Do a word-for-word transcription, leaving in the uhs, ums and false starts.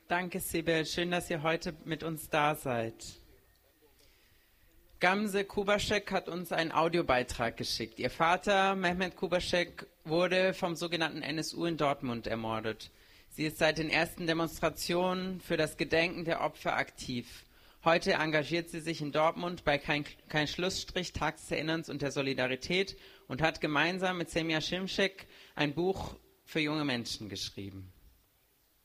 Danke, Sibyl. Schön, dass ihr heute mit uns da seid. Gamze Kubaschek hat uns einen Audiobeitrag geschickt. Ihr Vater, Mehmet Kubaschek, wurde vom sogenannten N S U in Dortmund ermordet. Sie ist seit den ersten Demonstrationen für das Gedenken der Opfer aktiv. Heute engagiert sie sich in Dortmund bei Kein, Kein Schlussstrich, Tag des Erinnerns und der Solidarität und hat gemeinsam mit Semja Şimşek ein Buch für junge Menschen geschrieben.